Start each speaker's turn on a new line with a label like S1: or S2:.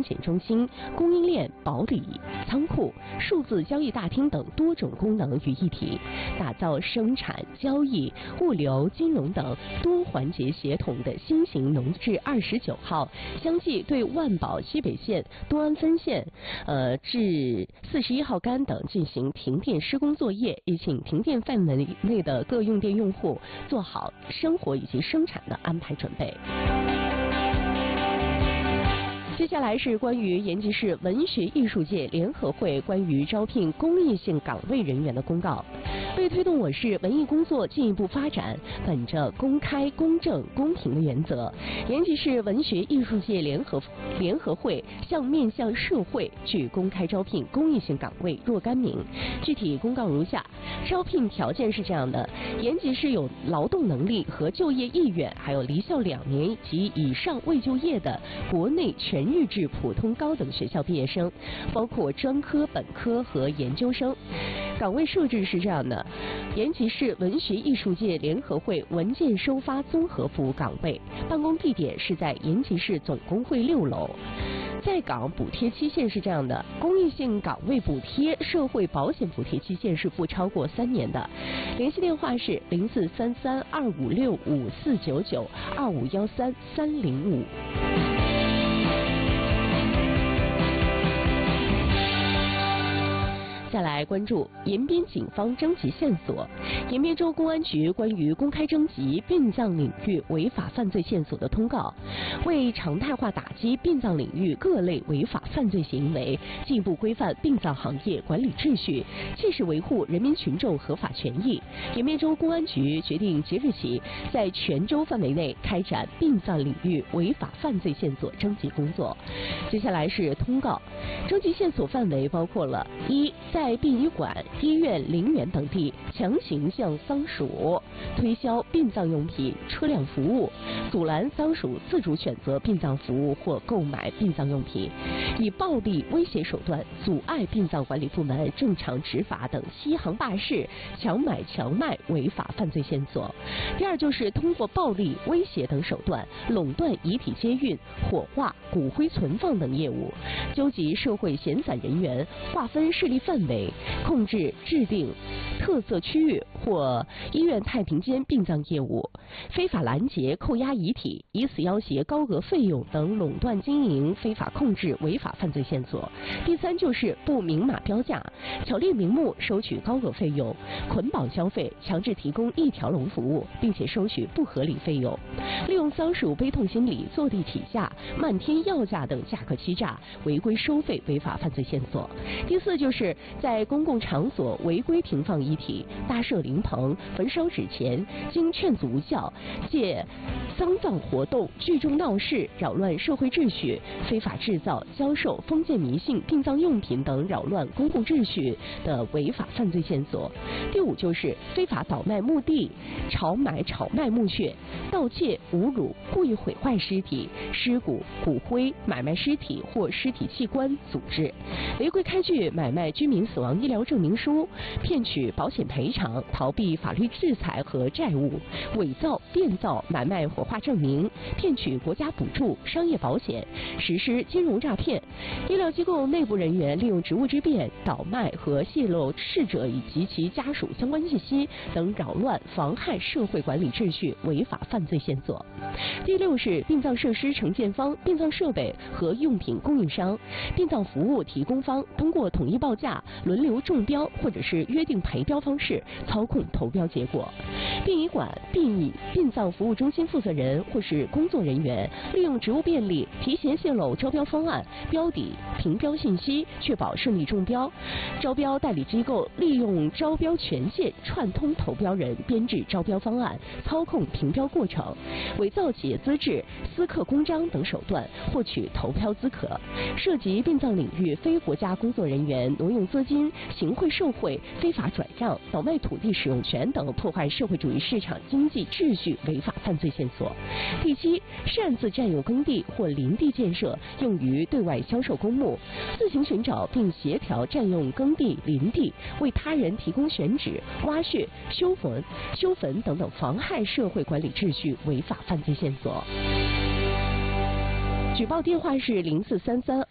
S1: 检中心、供应链、保理、仓库、数字交易大厅等多种功能于一体，打造生产、交易、物流、金融等多环节协同的新型农至29号，相继对万宝西北线、东安分线、至41号杆等进行停电施工作业，也请停电范围内的各用电用户做好生活以及生产的安排准备。接下来是关于延吉市文学艺术界联合会关于招聘公益性岗位人员的公告。为推动我市文艺工作进一步发展，本着公开、公正、公平的原则，延吉市文学艺术界联合会面向社会具公开招聘公益性岗位若干名。具体公告如下：招聘条件是这样的：延吉市有劳动能力和就业意愿，还有离校2年及以上未就业的国内全日制普通高等学校毕业生，包括专科、本科和研究生。岗位设置是这样的：延吉市文学艺术界联合会文件收发综合服务岗位，办公地点是在延吉市总工会6楼。在岗补贴期限是这样的：公益性岗位补贴、社会保险补贴期限是不超过3年的。联系电话是043325654992513305。再来关注延边警方征集线索。延边州公安局关于公开征集殡葬领域违法犯罪线索的通告，为常态化打击殡葬领域各类违法犯罪行为，进一步规范殡葬行业管理秩序，切实维护人民群众合法权益，延边州公安局决定即日起在全州范围内开展殡葬领域违法犯罪线索征集工作。接下来是通告，征集线索范围包括了：一、在殡仪馆、医院、陵园等地强行向丧属推销殡葬用品、车辆服务，阻拦丧属自主选择殡葬服务或购买殡葬用品，以暴力威胁手段阻碍殡葬管理部门正常执法等欺行霸市、强买强卖违法犯罪线索。第二就是通过暴力威胁等手段垄断遗体接运、火化、骨灰存放等业务，纠集社会闲散人员，划分势力范围，控制制定特色区域或医院太平间殡葬业务，非法拦截扣押遗体，以此要挟高额费用等垄断经营、非法控制违法犯罪线索。第三就是不明码标价，巧立名目收取高额费用，捆绑消费，强制提供一条龙服务，并且收取不合理费用，利用丧属悲痛心理坐地起价、漫天要价等价格欺诈、违规收费违法犯罪线索。第四就是在公共场所违规停放遗体、搭设灵棚、焚烧纸钱，经劝阻无效，借丧葬活动聚众闹事，扰乱社会秩序，非法制造、销售封建迷信殡葬用品等扰乱公共秩序的违法犯罪线索。第五就是非法倒卖墓地、炒买炒卖墓穴、盗窃、侮辱、故意毁坏尸体、尸骨、骨灰、买卖尸体或尸体器官组织，违规开具买卖居民死亡医疗证明书，骗取保险赔偿，逃避法律制裁和债务，伪造、变造买卖火化证明，骗取国家补助、商业保险，实施金融诈骗。医疗机构内部人员利用职务之便倒卖和泄露逝者以及其家属相关信息等扰乱、妨害社会管理秩序违法犯罪线索。第六是殡葬设施承建方、殡葬设备和用品供应商、殡葬服务提供方通过统一报价、轮流中标或者是约定陪标方式操控投标结果。殡仪馆、殡葬服务中心负责人或是工作人员利用职务便利提前泄露招标方案、标底、评标信息，确保顺利中标。招标代理机构利用招标权限串通投标人编制招标方案，操控评标过程，伪造企业资质、私刻公章等手段获取投标资格。涉及殡葬领域非国家工作人员挪用资金、行贿受贿、非法转让、倒卖土地使用权等破坏社会主义市场经济秩序违法犯罪线索。第七，擅自占用耕地或林地建设用于对外销售公墓，自行寻找并协调占用耕地、林地，为他人提供选址、挖穴、修坟等等妨害社会管理秩序违法犯罪线索。举报电话是